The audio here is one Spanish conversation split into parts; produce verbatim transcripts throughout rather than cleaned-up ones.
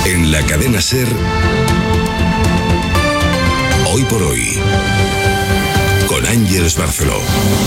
En la cadena SER, Hoy por Hoy, con Ángeles Barceló.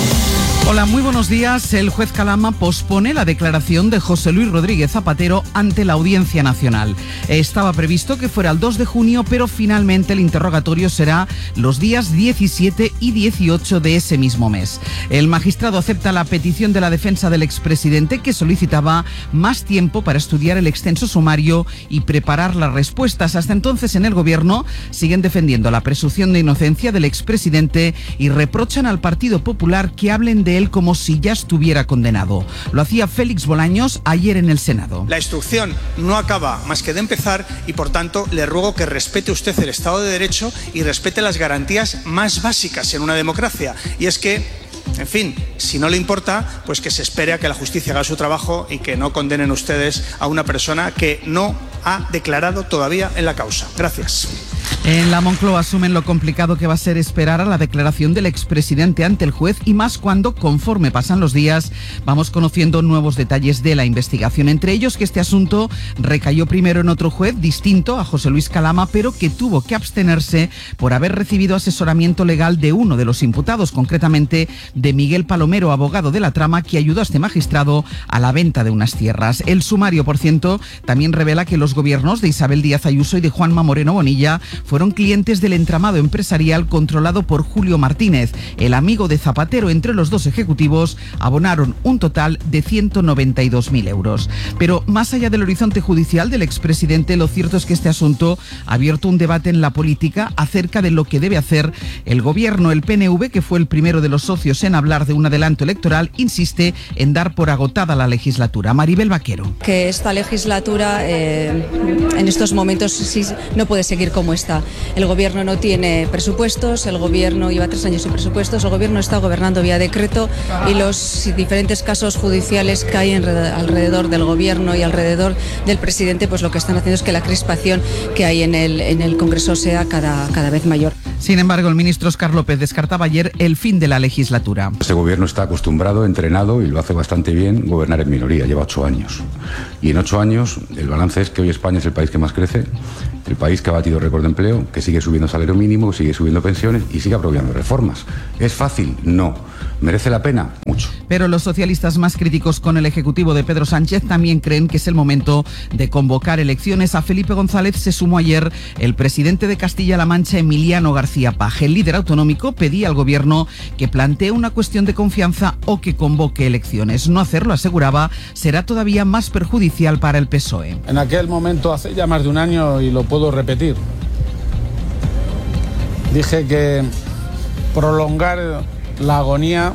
Hola, muy buenos días. El juez Calama pospone la declaración de José Luis Rodríguez Zapatero ante la Audiencia Nacional. Estaba previsto que fuera el dos de junio, pero finalmente el interrogatorio será los días diecisiete y dieciocho de ese mismo mes. El magistrado acepta la petición de la defensa del expresidente, que solicitaba más tiempo para estudiar el extenso sumario y preparar las respuestas. Hasta entonces, en el gobierno siguen defendiendo la presunción de inocencia del expresidente y reprochan al Partido Popular que hablen de él como si ya estuviera condenado. Lo hacía Félix Bolaños ayer en el Senado. La instrucción no acaba más que de empezar y, por tanto, le ruego que respete usted el Estado de Derecho y respete las garantías más básicas en una democracia. Y es que, en fin, si no le importa, pues que se espere a que la justicia haga su trabajo y que no condenen ustedes a una persona que no ha declarado todavía en la causa. Gracias. En la Moncloa asumen lo complicado que va a ser esperar a la declaración del expresidente ante el juez, y más cuando, conforme pasan los días, vamos conociendo nuevos detalles de la investigación. Entre ellos que este asunto recayó primero en otro juez distinto a José Luis Calama, pero que tuvo que abstenerse por haber recibido asesoramiento legal de uno de los imputados, concretamente de Miguel Palomero, abogado de la trama, que ayudó a este magistrado a la venta de unas tierras. El sumario, por cierto, también revela que los gobiernos de Isabel Díaz Ayuso y de Juanma Moreno Bonilla fueron clientes del entramado empresarial controlado por Julio Martínez. El amigo de Zapatero. Entre los dos ejecutivos abonaron un total de ciento noventa y dos mil euros. Pero más allá del horizonte judicial del expresidente, lo cierto es que este asunto ha abierto un debate en la política acerca de lo que debe hacer el gobierno. El P N V, que fue el primero de los socios en hablar de un adelanto electoral, insiste en dar por agotada la legislatura. Maribel Vaquero. Que esta legislatura eh, en estos momentos sí, no puede seguir como está. El gobierno no tiene presupuestos, el gobierno lleva tres años sin presupuestos, el gobierno está gobernando vía decreto y los diferentes casos judiciales que hay en, alrededor del gobierno y alrededor del presidente, pues lo que están haciendo es que la crispación que hay en el, en el Congreso sea cada, cada vez mayor. Sin embargo, el ministro Óscar López descartaba ayer el fin de la legislatura. Este gobierno está acostumbrado, entrenado, y lo hace bastante bien, gobernar en minoría. Lleva ocho años. Y en ocho años el balance es que hoy España es el país que más crece, el país que ha batido récord de empleo, que sigue subiendo salario mínimo, sigue subiendo pensiones y sigue aprobando reformas. ¿Es fácil? No. ¿Merece la pena? Mucho. Pero los socialistas más críticos con el ejecutivo de Pedro Sánchez también creen que es el momento de convocar elecciones. A Felipe González se sumó ayer el presidente de Castilla-La Mancha, Emiliano García Paje. El líder autonómico pedía al gobierno que plantee una cuestión de confianza o que convoque elecciones. No hacerlo, aseguraba, será todavía más perjudicial para el P S O E. En aquel momento, hace ya más de un año, y lo puedo repetir, dije que prolongar la agonía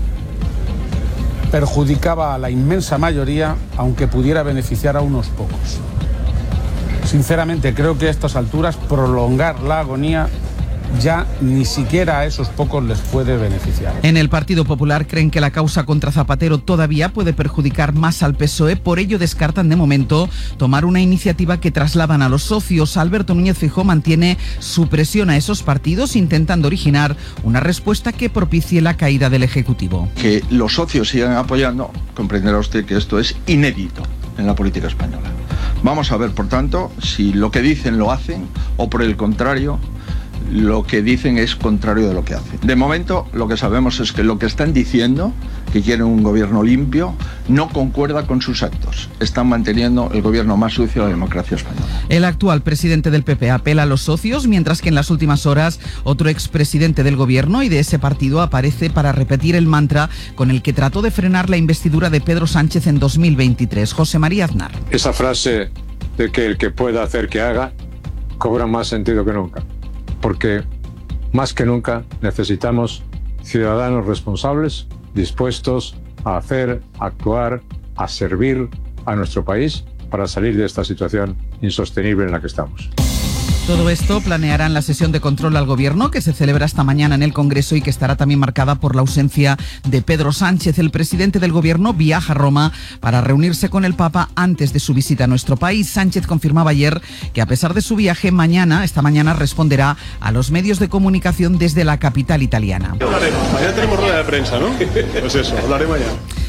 perjudicaba a la inmensa mayoría, aunque pudiera beneficiar a unos pocos. Sinceramente, creo que a estas alturas prolongar la agonía ya ni siquiera a esos pocos les puede beneficiar. En el Partido Popular creen que la causa contra Zapatero todavía puede perjudicar más al P S O E, por ello descartan de momento tomar una iniciativa que trasladan a los socios. Alberto Núñez Feijóo mantiene su presión a esos partidos, intentando originar una respuesta que propicie la caída del Ejecutivo. Que los socios sigan apoyando, comprenderá usted que esto es inédito en la política española. Vamos a ver, por tanto, si lo que dicen lo hacen o, por el contrario, lo que dicen es contrario de lo que hacen. De momento, lo que sabemos es que lo que están diciendo, que quieren un gobierno limpio, no concuerda con sus actos. Están manteniendo el gobierno más sucio de la democracia española. El actual presidente del P P apela a los socios, mientras que en las últimas horas otro expresidente del gobierno y de ese partido aparece para repetir el mantra con el que trató de frenar la investidura de Pedro Sánchez en dos mil veintitrés. José María Aznar. Esa frase de que el que pueda hacer que haga cobra más sentido que nunca. Porque más que nunca necesitamos ciudadanos responsables, dispuestos a hacer, a actuar, a servir a nuestro país para salir de esta situación insostenible en la que estamos. Todo esto planearán la sesión de control al gobierno que se celebra esta mañana en el Congreso y que estará también marcada por la ausencia de Pedro Sánchez. El presidente del gobierno viaja a Roma para reunirse con el Papa antes de su visita a nuestro país. Sánchez confirmaba ayer que a pesar de su viaje, mañana, esta mañana, responderá a los medios de comunicación desde la capital italiana. Hablaremos, mañana tenemos rueda de prensa, ¿no? Pues eso, hablaré mañana.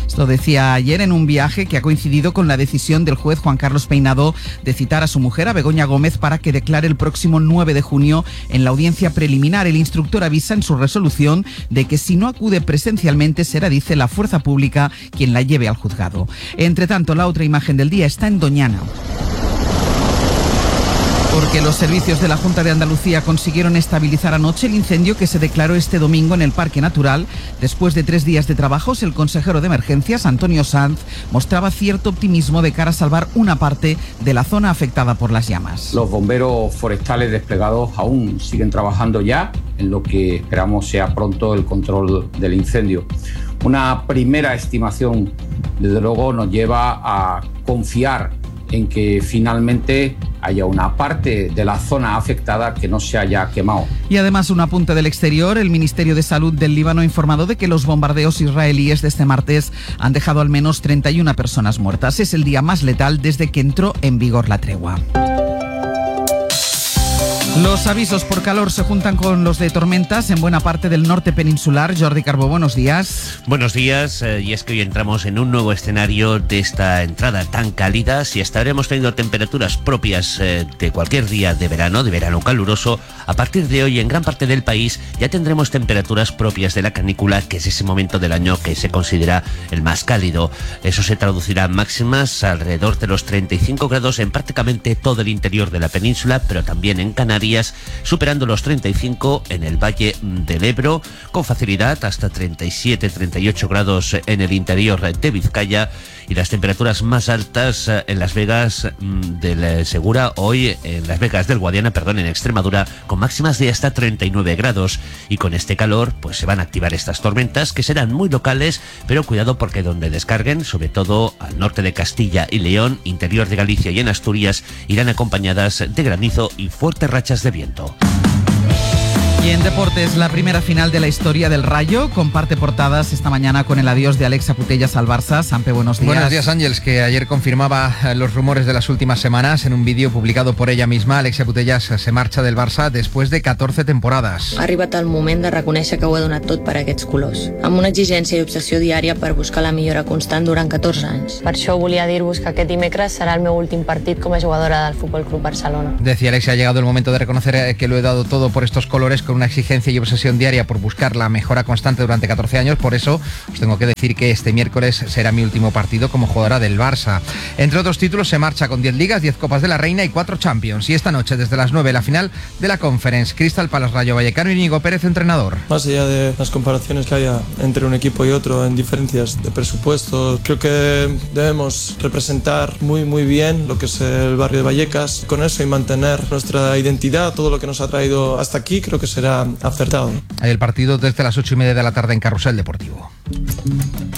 Esto decía ayer en un viaje que ha coincidido con la decisión del juez Juan Carlos Peinado de citar a su mujer, a Begoña Gómez, para que declare el próximo nueve de junio en la audiencia preliminar. El instructor avisa en su resolución de que si no acude presencialmente será, dice, la fuerza pública quien la lleve al juzgado. Entre tanto, la otra imagen del día está en Doñana, porque los servicios de la Junta de Andalucía consiguieron estabilizar anoche el incendio que se declaró este domingo en el Parque Natural. Después de tres días de trabajos, el consejero de Emergencias, Antonio Sanz, mostraba cierto optimismo de cara a salvar una parte de la zona afectada por las llamas. Los bomberos forestales desplegados aún siguen trabajando ya en lo que esperamos sea pronto el control del incendio. Una primera estimación, desde luego, nos lleva a confiar en que finalmente haya una parte de la zona afectada que no se haya quemado. Y además, un apunte del exterior: el Ministerio de Salud del Líbano ha informado de que los bombardeos israelíes de este martes han dejado al menos treinta y una personas muertas. Es el día más letal desde que entró en vigor la tregua. Los avisos por calor se juntan con los de tormentas en buena parte del norte peninsular. Jordi Carbó, buenos días. Buenos días, eh, y es que hoy entramos en un nuevo escenario de esta entrada tan cálida. Si hasta ahora hemos tenido temperaturas propias eh, de cualquier día de verano, de verano caluroso, a partir de hoy en gran parte del país ya tendremos temperaturas propias de la canícula, que es ese momento del año que se considera el más cálido. Eso se traducirá en máximas alrededor de los treinta y cinco grados en prácticamente todo el interior de la península, pero también en Canarias, superando los treinta y cinco en el Valle del Ebro, con facilidad hasta treinta y siete, treinta y ocho grados en el interior de Vizcaya, y las temperaturas más altas en Las Vegas del Segura, hoy en Las Vegas del Guadiana, perdón, en Extremadura, con máximas de hasta treinta y nueve grados. Y con este calor pues se van a activar estas tormentas, que serán muy locales, pero cuidado, porque donde descarguen, sobre todo al norte de Castilla y León, interior de Galicia y en Asturias, irán acompañadas de granizo y fuertes rachas de viento. Y en deportes, la primera final de la historia del Rayo comparte portadas esta mañana con el adiós de Alexa Putellas al Barça. Sampe, buenos días. Buenos días, Ángeles, que ayer confirmaba los rumores de las últimas semanas. En un vídeo publicado por ella misma, Alexia Putellas se marcha del Barça después de catorze temporades. Ha arribat el moment de reconèixer que ho he donat tot per aquests colors, amb una exigència i obsessió diària per buscar la millora constant durant catorze anys. Per això volia dir-vos que aquest dimecres serà el meu últim partit com a jugadora del Fútbol Club Barcelona. Decía Alexia, ha llegado el momento de reconocer que lo he dado todo por estos colores, con una exigencia y obsesión diaria por buscar la mejora constante durante catorce años. Por eso os tengo que decir que este miércoles será mi último partido como jugadora del Barça. Entre otros títulos, se marcha con diez ligas, diez Copas de la Reina y cuatro Champions. Y esta noche, desde las nueve, la final de la Conference. Crystal Palace Rayo Vallecano y Íñigo Pérez, entrenador. Más allá de las comparaciones que haya entre un equipo y otro en diferencias de presupuesto, creo que debemos representar muy muy bien lo que es el barrio de Vallecas. Con eso y mantener nuestra identidad, todo lo que nos ha traído hasta aquí, creo que será acertado. El partido desde las ocho y media de la tarde en Carrusel Deportivo.